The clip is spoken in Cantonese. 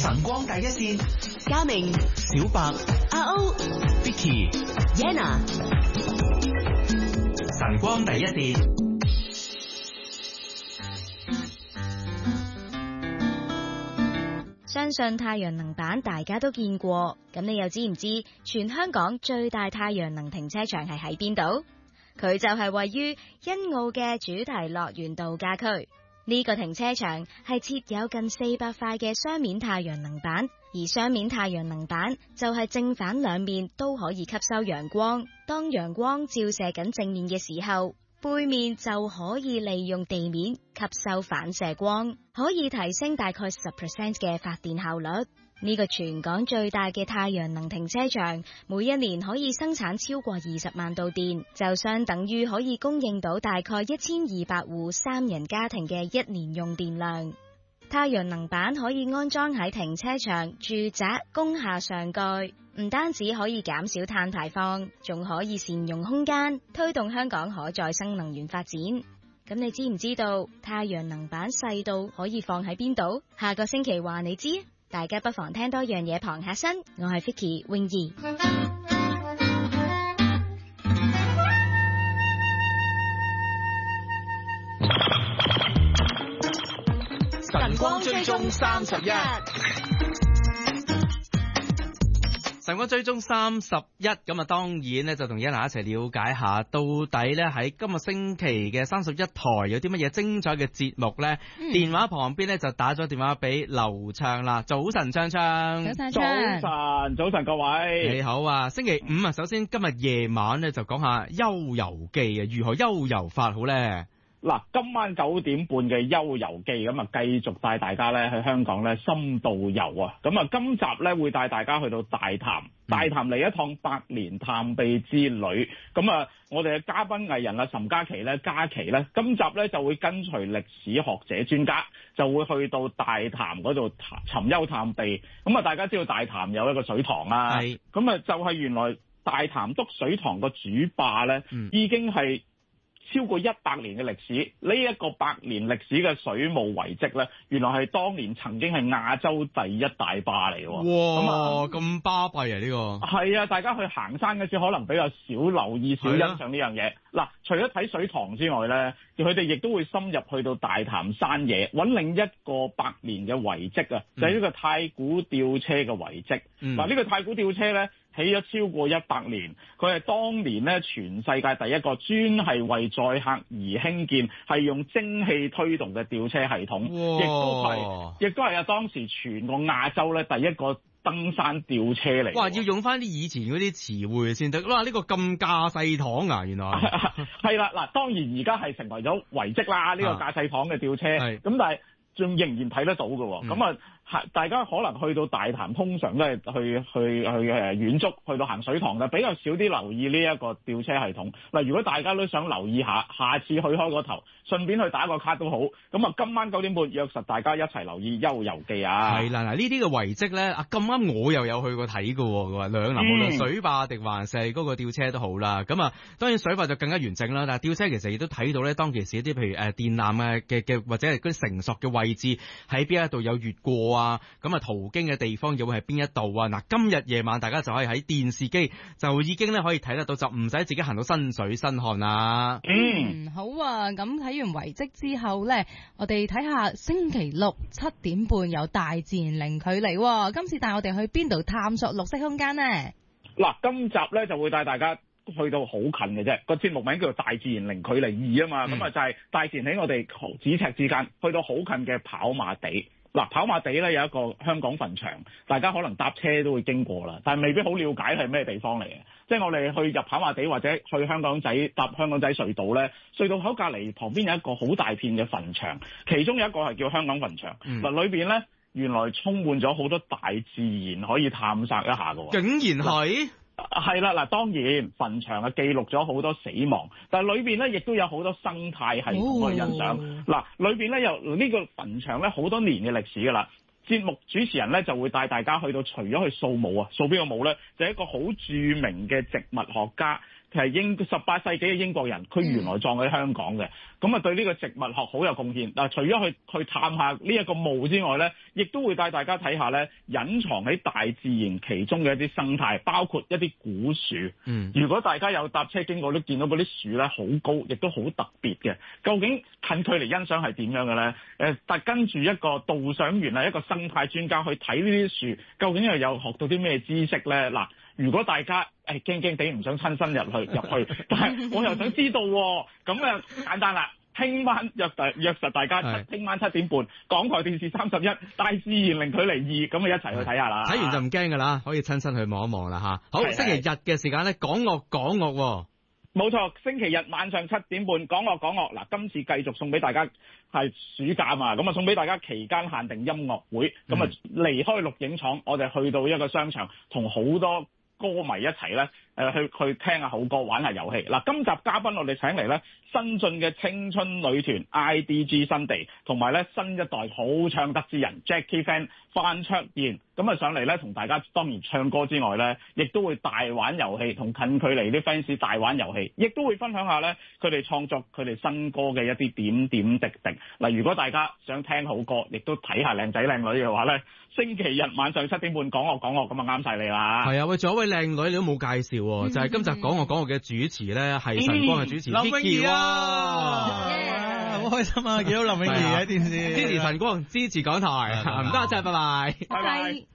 晨光第一線， 嘉明、 小白、 阿歐、 Vicky、 Yana， 晨光第一線。 相信太陽能板大家都見過，咁你又知唔知全香港最大太陽能停車場係喺邊度？佢就係位於欣澳嘅主題樂園度假區。呢個停車場係設有近400塊嘅雙面太陽能板，而雙面太陽能板就係正反兩面都可以吸收陽光。當陽光照射緊正面嘅時候，背面就可以利用地面吸收反射光，可以提升大概10% 嘅發電效率。呢個全港最大嘅太陽能停車場，每一年可以生產超過20萬度電，就相等於可以供應到大概1200戶3人家庭嘅1年用電量。太陽能板可以安裝喺停車場、住宅、工廈上蓋，唔單止可以減少碳排放，仲可以善用空間，推動香港可再生能源發展。咁你知唔知道太陽能板細到可以放喺邊度？下個星期話你知。大家不妨聽多樣嘢傍下身。我係 Vicky 泳兒。 晨光追蹤31，晨光追蹤31，咁啊，當然咧就同Yana一齊了解下，到底咧喺今個星期嘅31台有啲乜嘢精彩嘅節目咧？電話旁邊咧就打咗電話俾劉暢啦。早晨，暢暢。 早晨，各位。 你好啊，星期五啊，首先今日夜晚咧就講下悠遊記啊，如何悠遊法好咧？ 嗱，今晚9點半嘅悠遊記咁啊，繼續帶大家咧去香港咧深度遊啊！咁啊，今集咧會帶大家去到大潭嚟一趟百年探秘之旅。咁啊，我哋嘅嘉賓藝人啊，岑嘉琪咧，嘉琪咧，今集咧就會跟隨歷史學者專家，就會去到大潭嗰度尋幽探秘。咁啊，大家知道大潭有一個水塘啦，咁啊就係原來大潭篤水塘個主壩咧，已經係超過100年嘅歷史，呢一個100年歷史嘅水務遺跡咧，原來係當年曾經係亞洲第一大壩嚟喎。 哇！咁巴閉啊呢個！ 係啊，大家去行山嗰時可能比較少留意、少欣賞呢樣嘢。嗱，除咗睇水塘之外咧，佢哋亦都會深入去到大潭山野，揾另一個100年嘅遺跡啊，就係呢個太古吊車嘅遺跡。嗱，呢個太古吊車咧，起咗超過100年，佢係當年咧全世界第一個專係為載客而興建，係用蒸汽推動嘅吊車系統，亦都係當時全個亞洲咧第一個登山吊車嚟。哇！ 要用翻啲以前嗰啲詞彙先得。哇！呢個咁架勢堂啊，原來係啦。嗱，當然而家係成為咗遺跡啦，呢個架勢堂嘅吊車。咁但係仲仍然睇得到嘅。咁啊。大家可能去到大潭，通常都係去遠足，去到行水塘嘅，比較少啲留意呢一個吊車系統。嗱，如果大家都想留意下，下次去開個頭，順便去打個卡都好。咁啊，今晚9點半約實大家一齊留意悠遊記啊！ 係啦，嗱，呢啲嘅遺跡咧，啊咁啱我又有去過睇嘅喎，兩無論水壩定還是嗰個吊車都好啦。咁啊，當然水壩就更加完整啦，但係吊車其實亦都睇到咧，當其時一啲譬如電纜嘅或者係嗰啲成熟嘅位置喺邊一度有越過啊，咁啊途經嘅地方又會係邊一度啊？嗱，今日夜晚大家就可以喺電視機就已經咧可以睇得到，就唔使自己行到身水身汗啦。 好啊！咁睇完遺跡之後咧，我哋睇下星期六7點半有大自然零距離。今次帶我哋去邊度探索綠色空間呢？ 嗱，今集咧就會帶大家去到好近嘅啫，個節目名叫做大自然零距離2啊嘛，咁啊就係大自然喺我哋咫尺之間，去到好近嘅跑馬地。嗱，跑馬地咧有一個香港墳場，大家可能搭車都會經過啦，但係未必好了解係咩地方嚟嘅。即係我哋去入跑馬地或者去香港仔搭香港仔隧道咧，隧道口隔離旁邊有一個好大片嘅墳場，其中有一個係叫香港墳場。嗱，裏邊咧原來充滿咗好多大自然可以探索一下嘅喎。 竟然係？ 係啦，嗱，當然墳場記錄咗好多死亡，但係裏邊咧亦都有好多生態系統去欣賞。嗱，裏邊咧有呢個墳場咧好多年嘅歷史㗎啦。節目主持人咧就會帶大家去到，除咗去掃墓啊，掃邊個墓咧？就係一個好著名嘅植物學家其實18世紀嘅英國人，佢原來葬喺香港嘅，咁啊對呢個植物學好有貢獻。嗱，除咗去探下呢一個墓之外咧，亦都會帶大家睇下咧隱藏喺大自然其中嘅一啲生態，包括一啲古樹。如果大家有搭車經過都見到嗰啲樹咧好高，亦都好特別嘅。究竟近距離欣賞係點樣嘅咧？但跟住一個導賞員係一個生態專家去睇呢啲樹，究竟又有學到啲咩知識咧？嗱，如果大家驚驚地唔想親身入去，但係我又想知道喎，咁啊簡單啦。聽晚約實大家，聽晚7點半，港台電視31，大自然零距離2，咁啊一齊去睇下啦。 睇完就唔驚㗎啦，可以親身去望一望啦嚇。好，星期日嘅時間咧，講樂喎。 冇錯，星期日晚上7點半，講樂。嗱，今次繼續送俾大家係暑假嘛，咁啊送俾大家期間限定音樂會，咁啊離開錄影廠，我哋去到一個商場，同好多歌迷一齊咧，去聽下好歌，玩下遊戲。嗱，今集嘉賓我哋請嚟咧新晉嘅青春女團 IDG 新地，同埋咧新一代好唱得之人 Jackie Fan 范卓賢，咁啊上嚟咧同大家當然唱歌之外咧，亦都會大玩遊戲，同近距離啲 fans 大玩遊戲，亦都會分享下咧佢哋創作佢哋新歌嘅一啲點點滴滴。嗱，如果大家想聽好歌，亦都睇下靚仔靚女嘅話咧，星期日晚上7點半講樂，咁啊啱晒你啦。係啊， 喂，仲有位靚女你都冇介紹喎，就係今集講樂嘅主持咧，係晨光嘅主持林詠儀啊，好開心啊！見到林詠儀喺電視， 支持晨光，支持港台，唔該晒，拜拜。 拜拜。